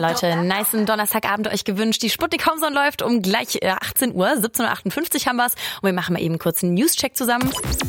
Leute, nicen Donnerstagabend euch gewünscht. Die Sputnik Homezone läuft um gleich 18 Uhr, 17.58 Uhr haben wir's. Und wir machen mal eben kurz einen News-Check zusammen.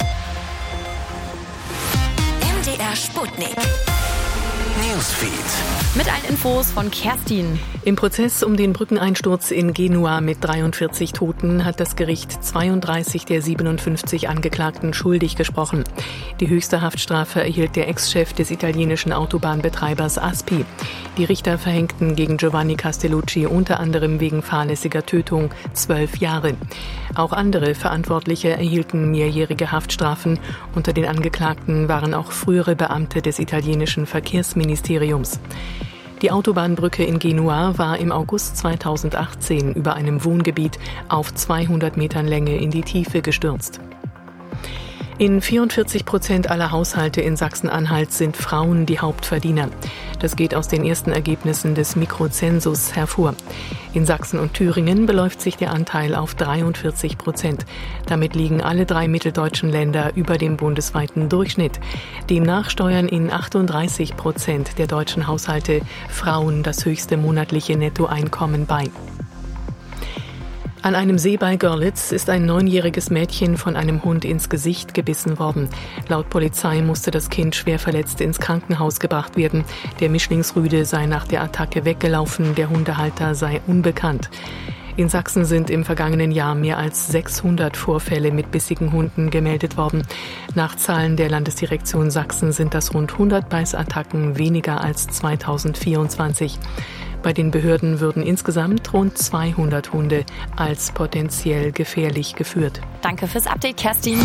MDR Sputnik. Newsfeed. Mit allen Infos von Kerstin. Im Prozess um den Brückeneinsturz in Genua mit 43 Toten hat das Gericht 32 der 57 Angeklagten schuldig gesprochen. Die höchste Haftstrafe erhielt der Ex-Chef des italienischen Autobahnbetreibers Aspi. Die Richter verhängten gegen Giovanni Castellucci unter anderem wegen fahrlässiger Tötung 12 Jahre. Auch andere Verantwortliche erhielten mehrjährige Haftstrafen. Unter den Angeklagten waren auch frühere Beamte des italienischen Verkehrsministeriums. Die Autobahnbrücke in Genua war im August 2018 über einem Wohngebiet auf 200 Metern Länge in die Tiefe gestürzt. In 44% aller Haushalte in Sachsen-Anhalt sind Frauen die Hauptverdiener. Das geht aus den ersten Ergebnissen des Mikrozensus hervor. In Sachsen und Thüringen beläuft sich der Anteil auf 43%. Damit liegen alle 3 mitteldeutschen Länder über dem bundesweiten Durchschnitt. Demnach steuern in 38% der deutschen Haushalte Frauen das höchste monatliche Nettoeinkommen bei. An einem See bei Görlitz ist ein 9-jähriges Mädchen von einem Hund ins Gesicht gebissen worden. Laut Polizei musste das Kind schwer verletzt ins Krankenhaus gebracht werden. Der Mischlingsrüde sei nach der Attacke weggelaufen, der Hundehalter sei unbekannt. In Sachsen sind im vergangenen Jahr mehr als 600 Vorfälle mit bissigen Hunden gemeldet worden. Nach Zahlen der Landesdirektion Sachsen sind das rund 100 Beißattacken weniger als 2024. Bei den Behörden würden insgesamt rund 200 Hunde als potenziell gefährlich geführt. Danke fürs Update, Kerstin.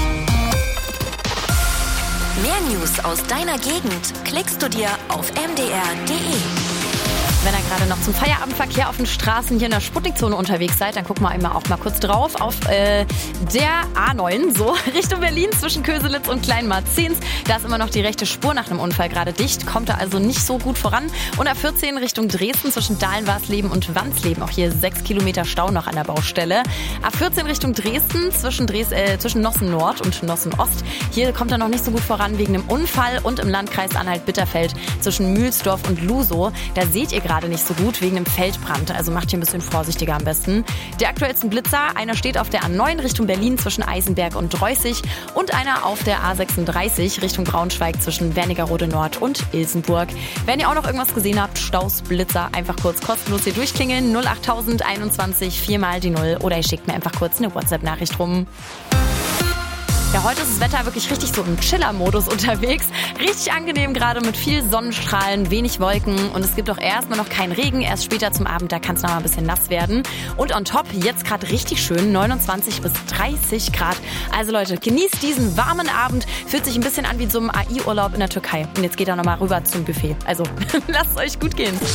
Mehr News aus deiner Gegend klickst du dir auf mdr.de. Wenn ihr gerade noch zum Feierabendverkehr auf den Straßen hier in der Sputnikzone unterwegs seid, dann gucken wir einmal auch mal kurz drauf auf der A9, so Richtung Berlin zwischen Köselitz und Kleinmarzens. Da ist immer noch die rechte Spur nach einem Unfall gerade dicht, kommt da also nicht so gut voran. Und A14 Richtung Dresden zwischen Dahlenwarsleben und Wansleben, auch hier 6 Kilometer Stau noch an der Baustelle. A14 Richtung Dresden zwischen Nossen Nord und Nossen Ost. Hier kommt er noch nicht so gut voran wegen einem Unfall und im Landkreis Anhalt-Bitterfeld zwischen Mühlsdorf und Lusow. Da seht ihr gerade nicht so gut wegen einem Feldbrand, also macht hier ein bisschen vorsichtiger am besten. Die aktuellsten Blitzer, einer steht auf der A9 Richtung Berlin zwischen Eisenberg und Dreußig und einer auf der A36 Richtung Braunschweig zwischen Wernigerode Nord und Ilsenburg. Wenn ihr auch noch irgendwas gesehen habt, Staus, Blitzer, einfach kurz kostenlos hier durchklingeln, 08021 4 mal die 0 oder ihr schickt mir einfach kurz eine WhatsApp-Nachricht rum. Ja, heute ist das Wetter wirklich richtig so im Chiller-Modus unterwegs. Richtig angenehm gerade mit viel Sonnenstrahlen, wenig Wolken und es gibt auch erstmal noch keinen Regen. Erst später zum Abend, da kann es noch mal ein bisschen nass werden. Und on top, jetzt gerade richtig schön, 29 bis 30 Grad. Also Leute, genießt diesen warmen Abend. Fühlt sich ein bisschen an wie so ein AI-Urlaub in der Türkei. Und jetzt geht er noch mal rüber zum Buffet. Also lasst es euch gut gehen.